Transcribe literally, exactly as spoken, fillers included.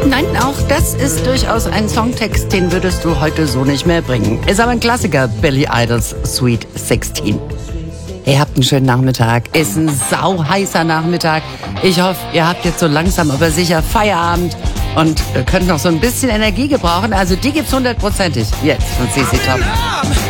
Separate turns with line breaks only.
Nein, auch das ist durchaus ein Songtext, den würdest du heute so nicht mehr bringen. Ist aber ein Klassiker, Billy Idols Sweet sixteen. Ihr habt einen schönen Nachmittag. Ist ein sauheißer Nachmittag. Ich hoffe, ihr habt jetzt so langsam aber sicher Feierabend und könnt noch so ein bisschen Energie gebrauchen. Also die gibt's hundertprozentig jetzt von C C Top.